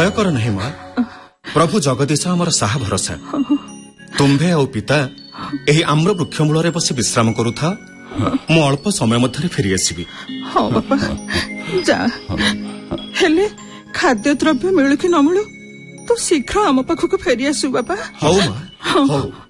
भय कर नहीं माँ, प्रभु जगदीश आमर साहा भरोसा। तुम्भे और पिता यही आम्र वृक्ष मूल बसी विश्राम करूथा, मु अल्प समय मध्य फेरी आसबि। हाँ बापा जा, हेले खाद्य द्रव्य मिलू कि न मिलू तू शीघ्र आम पाखक फेरी आसु बापा। हौ माँ हौ।